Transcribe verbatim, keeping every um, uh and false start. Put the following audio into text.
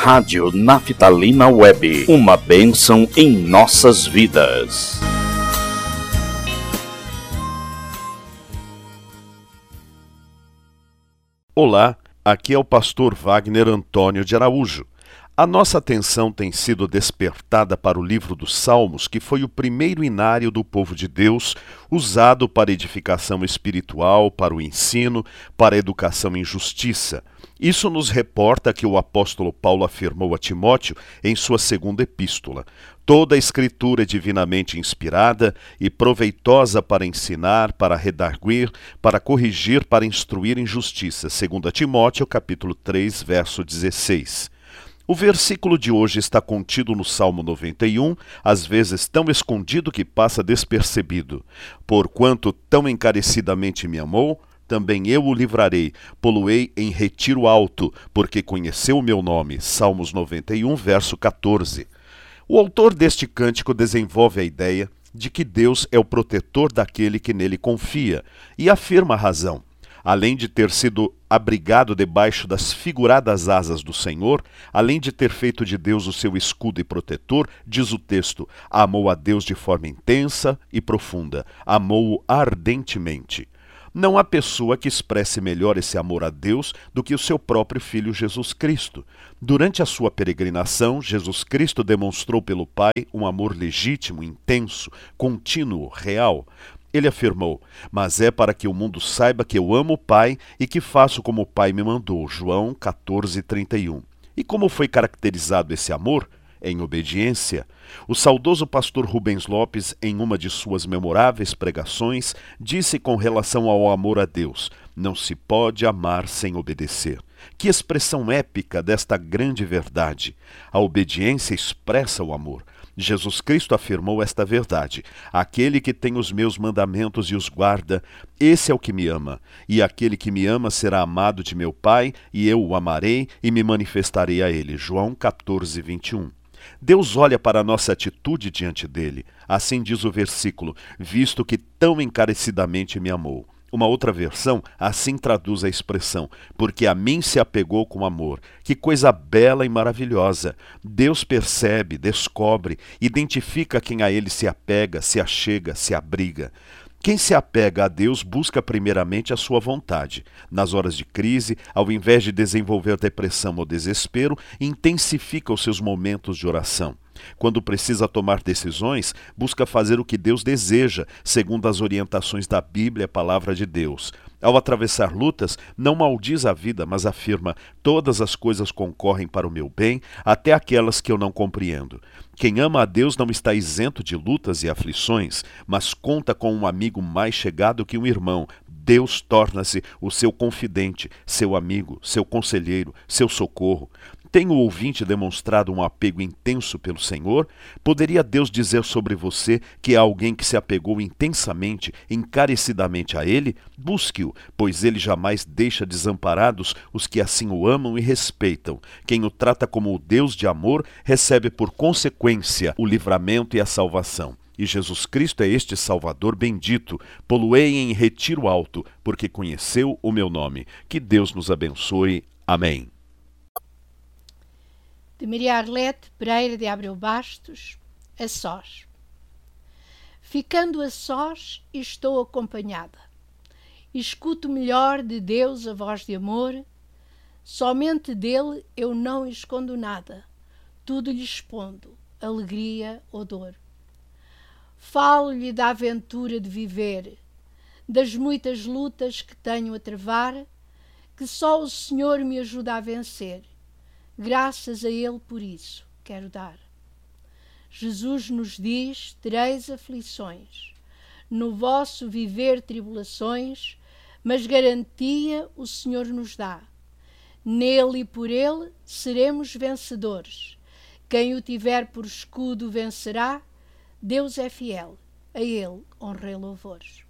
Rádio Naftalina Web, uma bênção em nossas vidas. Olá, aqui é o pastor Wagner Antônio de Araújo. A nossa atenção tem sido despertada para o livro dos Salmos, que foi o primeiro inário do povo de Deus, usado para edificação espiritual, para o ensino, para a educação em justiça. Isso nos reporta que o apóstolo Paulo afirmou a Timóteo em sua segunda epístola. Toda a escritura é divinamente inspirada e proveitosa para ensinar, para redarguir, para corrigir, para instruir em justiça. Segundo Timóteo, capítulo três, verso dezesseis. O versículo de hoje está contido no Salmo noventa e um, às vezes tão escondido que passa despercebido. Porquanto tão encarecidamente me amou, também eu o livrarei, pô-lo-ei em retiro alto, porque conheceu o meu nome. Salmos noventa e um, verso quatorze. O autor deste cântico desenvolve a ideia de que Deus é o protetor daquele que nele confia, e afirma a razão. Além de ter sido abrigado debaixo das figuradas asas do Senhor, além de ter feito de Deus o seu escudo e protetor, diz o texto, amou a Deus de forma intensa e profunda, amou-o ardentemente. Não há pessoa que expresse melhor esse amor a Deus do que o seu próprio Filho Jesus Cristo. Durante a sua peregrinação, Jesus Cristo demonstrou pelo Pai um amor legítimo, intenso, contínuo, real. Ele afirmou, mas é para que o mundo saiba que eu amo o Pai e que faço como o Pai me mandou. João quatorze, trinta e um. E como foi caracterizado esse amor? Em obediência. O saudoso pastor Rubens Lopes, em uma de suas memoráveis pregações, disse com relação ao amor a Deus, não se pode amar sem obedecer. Que expressão épica desta grande verdade! A obediência expressa o amor. Jesus Cristo afirmou esta verdade, aquele que tem os meus mandamentos e os guarda, esse é o que me ama, e aquele que me ama será amado de meu Pai, e eu o amarei e me manifestarei a ele. João quatorze, vinte e um. Deus olha para a nossa atitude diante dele, assim diz o versículo, visto que tão encarecidamente me amou. Uma outra versão assim traduz a expressão, porque a mim se apegou com amor. Que coisa bela e maravilhosa! Deus percebe, descobre, identifica quem a ele se apega, se achega, se abriga. Quem se apega a Deus busca primeiramente a sua vontade. Nas horas de crise, ao invés de desenvolver depressão ou desespero, intensifica os seus momentos de oração. Quando precisa tomar decisões, busca fazer o que Deus deseja, segundo as orientações da Bíblia, a palavra de Deus. Ao atravessar lutas, não maldiz a vida, mas afirma, todas as coisas concorrem para o meu bem, até aquelas que eu não compreendo. Quem ama a Deus não está isento de lutas e aflições, mas conta com um amigo mais chegado que um irmão. Deus torna-se o seu confidente, seu amigo, seu conselheiro, seu socorro. Tem o ouvinte demonstrado um apego intenso pelo Senhor? Poderia Deus dizer sobre você que é alguém que se apegou intensamente, encarecidamente a Ele? Busque-o, pois Ele jamais deixa desamparados os que assim o amam e respeitam. Quem o trata como o Deus de amor, recebe por consequência o livramento e a salvação. E Jesus Cristo é este Salvador bendito, pô-lo-ei em retiro alto, porque conheceu o meu nome. Que Deus nos abençoe. Amém. De Maria Arlete Pereira de Abreu Bastos, a sós. Ficando a sós, estou acompanhada. Escuto melhor de Deus a voz de amor, somente dele eu não escondo nada, tudo lhe expondo, alegria ou dor. Falo-lhe da aventura de viver, das muitas lutas que tenho a travar, que só o Senhor me ajuda a vencer. Graças a Ele por isso quero dar. Jesus nos diz, tereis aflições, no vosso viver tribulações, mas garantia o Senhor nos dá. Nele e por Ele seremos vencedores. Quem o tiver por escudo vencerá. Deus é fiel, a Ele honra e louvores.